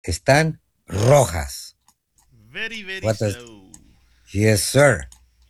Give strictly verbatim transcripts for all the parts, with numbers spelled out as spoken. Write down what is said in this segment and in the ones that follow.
están rojas. Very, very What does- slow. Yes, sir.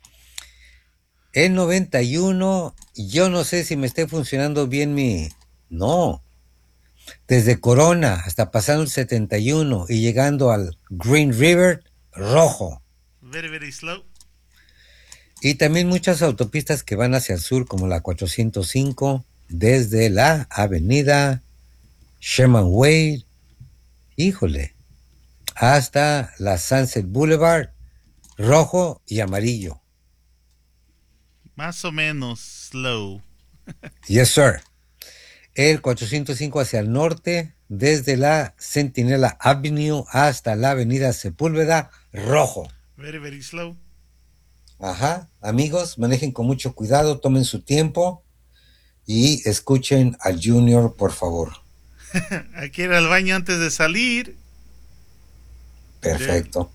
El noventa y uno, yo no sé si me esté funcionando bien mi... No. Desde Corona hasta pasando el setenta y uno y llegando al Green River, rojo. Very, very slow. Y también muchas autopistas que van hacia el sur, como la cuatrocientos cinco, desde la avenida Sherman Wade, híjole, hasta la Sunset Boulevard, rojo y amarillo. Más o menos slow. Yes, sir. El cuatrocientos cinco hacia el norte, desde la Centinela Avenue hasta la avenida Sepúlveda, rojo. Very, very slow. Ajá, amigos, manejen con mucho cuidado, tomen su tiempo y escuchen al Junior, por favor. Hay que ir al baño antes de salir. De- Perfecto.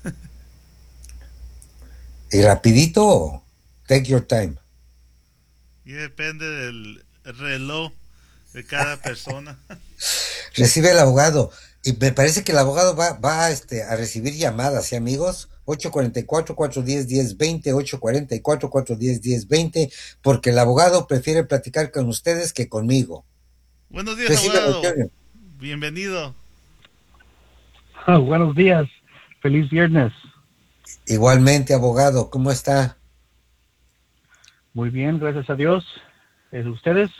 Y rapidito, take your time. y depende del reloj de cada persona. Recibe el abogado. Y me parece que el abogado va, va este, a recibir llamadas, ¿sí, amigos? ocho cuatro cuatro, cuatro uno cero, uno cero dos cero, ocho cuatro cuatro, cuatro uno cero, uno cero dos cero, porque el abogado prefiere platicar con ustedes que conmigo. Buenos días, Recíbelo, abogado. Junior. Bienvenido. Ah, buenos días, feliz viernes. Igualmente, abogado, ¿cómo está? Muy bien, gracias a Dios. ¿Es ustedes?